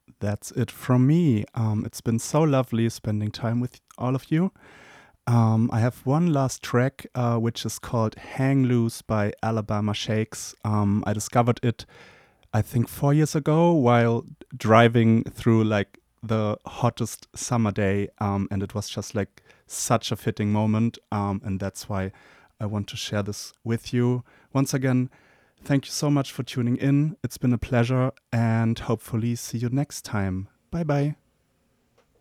that's it from me. It's been so lovely spending time with all of you. I have one last track, which is called Hang Loose by Alabama Shakes. I discovered it, I think, 4 years ago while driving through like the hottest summer day. And it was just like such a fitting moment. And that's why I want to share this with you. Once again, thank you so much for tuning in. It's been a pleasure and hopefully see you next time. Bye bye.